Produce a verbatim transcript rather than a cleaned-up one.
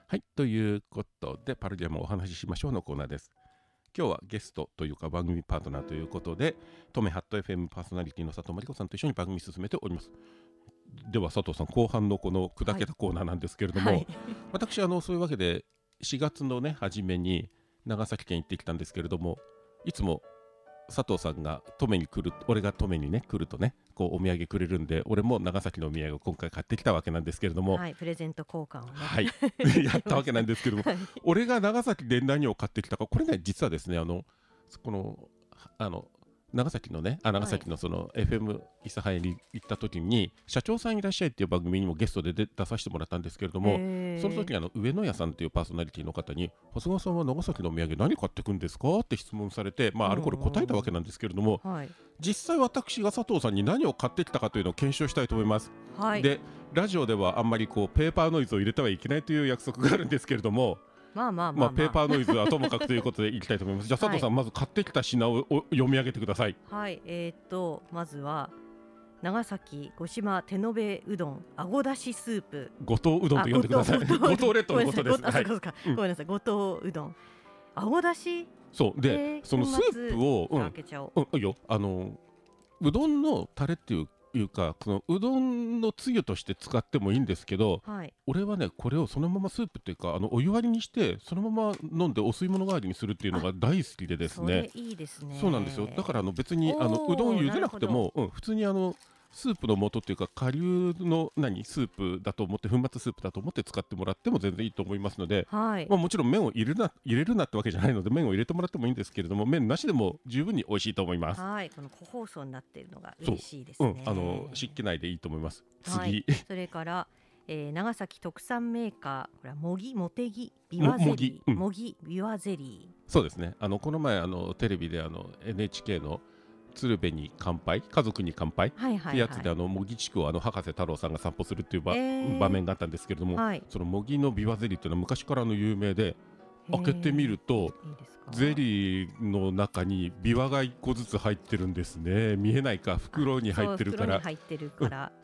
はい、ということでパルディアもお話ししましょうのコーナーです。今日はゲストというか番組パートナーということでトメハット エフエム パーソナリティの佐藤真理子さんと一緒に番組進めております。では佐藤さん、後半のこの砕けたコーナーなんですけれども、はいはい、私あのそういうわけでしがつのね初めに長崎県行ってきたんですけれども、いつも佐藤さんが登米に来る、俺が登米にね来るとねこうお土産くれるんで、俺も長崎のお土産を今回買ってきたわけなんですけれども、 はい、プレゼント交換をね、 はい、やったわけなんですけども、はい、俺が長崎で何を買ってきたか、これね実はですね、あのこのあの長崎のねあ長崎のその エフエム 諫早に行った時に社長さんいらっしゃいっていう番組にもゲストで出出させてもらったんですけれども、その時にあの上野屋さんというパーソナリティの方に、長谷川さんは長崎のお土産何買ってくんですかって質問されて、まああれこれ答えたわけなんですけれども、はい、実際私が佐藤さんに何を買ってきたかというのを検証したいと思います。はい、でラジオではあんまりこうペーパーノイズを入れてはいけないという約束があるんですけれども、 まあまあまあ、 まあ、ペーパーノイズはともかくということでいきたいと思います。じゃあ佐藤さん、はい、まず買ってきた品を読み上げてください。 はい、えー、っとまずは長崎五島手延べうどんあごだしスープ、 五島うどんと呼んでください。五島列島のことです。 ごめんなさい、五島うどんあごだし、 そうで、えー、そのスープを、うん、 開けちゃおう、うん、いいよ、あのうどんのタレっていういうか、そのうどんのつゆとして使ってもいいんですけど、はい、俺はねこれをそのままスープっていうかあのお湯割りにしてそのまま飲んでお吸い物代わりにするっていうのが大好きでですね。 それいいですね。 そうなんですよ。だからあの別にあのうどん茹でなくても、うん、普通にあのスープの素っていうか顆粒の何スープだと思って、粉末スープだと思って使ってもらっても全然いいと思いますので、はい、まあ、もちろん麺を入れるな入れるなってわけじゃないので麺を入れてもらってもいいんですけれども、麺なしでも十分に美味しいと思います。 はい、この個包装になっているのが嬉しいですね。 うん、あの湿気ないでいいと思います。次、はい、 それから、えー、長崎特産メーカー、これはもぎもてぎびわゼリー、もぎびわゼリー。 そうですね。あのこの前あのテレビであの エヌエイチケー の鶴瓶に乾杯、家族に乾杯ってやつで、あの模擬地区をあの博士太郎さんが散歩するっていう場、えー、場面があったんですけれども、はい、その模擬のビワゼリーっていうのは昔からの有名で、開けてみるとゼリーの中にビワがいっこずつ入ってるんですね。見えないか、袋に入ってるから、